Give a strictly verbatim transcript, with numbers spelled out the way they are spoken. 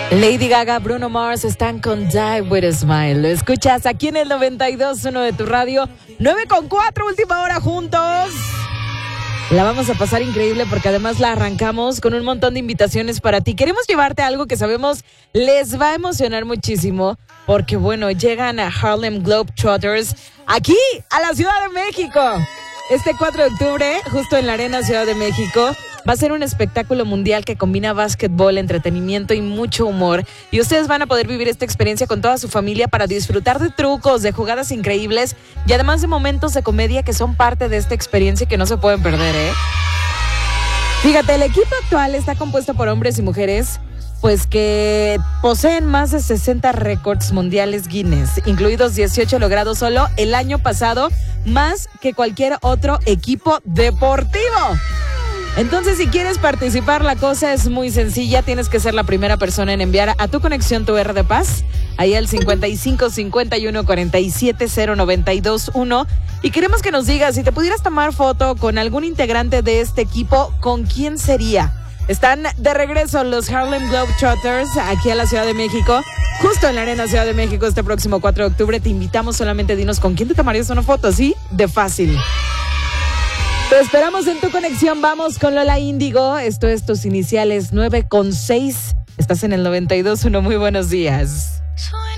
Lady Gaga, Bruno Mars están con Die With A Smile. Lo escuchas aquí en el noventa y dos punto uno de tu radio. nueve con cuatro, última hora juntos. La vamos a pasar increíble porque además la arrancamos con un montón de invitaciones para ti. Queremos llevarte algo que sabemos les va a emocionar muchísimo porque, bueno, llegan a Harlem Globetrotters aquí a la Ciudad de México. Este cuatro de octubre, justo en la Arena Ciudad de México, va a ser un espectáculo mundial que combina básquetbol, entretenimiento y mucho humor. Y ustedes van a poder vivir esta experiencia con toda su familia para disfrutar de trucos, de jugadas increíbles y además de momentos de comedia que son parte de esta experiencia y que no se pueden perder, ¿eh? Fíjate, el equipo actual está compuesto por hombres y mujeres pues que poseen más de sesenta récords mundiales Guinness, incluidos dieciocho logrados solo el año pasado, más que cualquier otro equipo deportivo. Entonces, si quieres participar, la cosa es muy sencilla. Tienes que ser la primera persona en enviar a tu conexión tu R de paz, ahí al cincuenta y cinco cincuenta y uno cuarenta y siete cero noventa y dos uno. Y queremos que nos digas, si te pudieras tomar foto con algún integrante de este equipo, ¿con quién sería? Están de regreso los Harlem Globetrotters aquí a la Ciudad de México, justo en la Arena Ciudad de México este próximo cuatro de octubre. Te invitamos, solamente dinos con quién te tomarías una foto, así de fácil. Te esperamos en tu conexión. Vamos con Lola Índigo. Esto es tus iniciales nueve con seis. Estás en el noventa y dos punto uno. Muy buenos días.